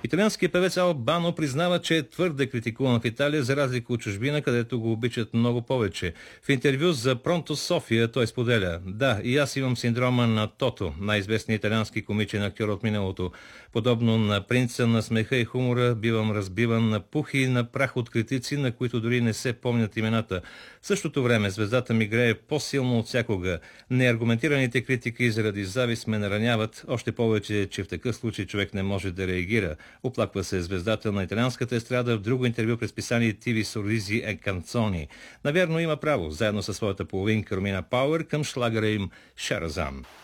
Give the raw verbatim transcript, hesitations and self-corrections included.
Италианският певец Албано признава, че е твърде критикуван в Италия, за разлика от чужбина, където го обичат много повече. В интервю за Пронто София той споделя: "Да, и аз имам синдрома на Тото, най-известният италиански комичен актьор от миналото. Подобно на принца на смеха и хумора, бивам разбиван на пух и на прах от критици, на които дори не се помнят имената. В същото време звездата ми грее по-силно от всякога. Неаргументираните критики заради завист ме нараняват, още повече, че в такъв случай човек не може да реагира." Оплаква се звездата на италианската естрада в друго интервю през писание Ти Ви Sorrisi e Canzoni. Навярно има право, заедно със своята половинка Ромина Пауър, към шлагера им Шаразам.